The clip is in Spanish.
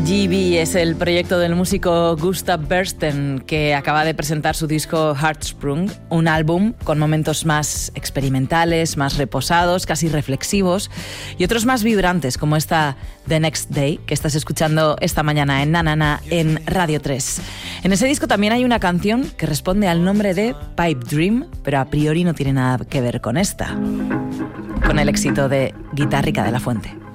GB es el proyecto del músico Gustav Bernstein, que acaba de presentar su disco Heartsprung, un álbum con momentos más experimentales, más reposados, casi reflexivos, y otros más vibrantes, como esta The Next Day, que estás escuchando esta mañana en Nanana en Radio 3. En ese disco también hay una canción que responde al nombre de Pipe Dream, pero a priori no tiene nada que ver con esta, con el éxito de Guitarrica de la Fuente.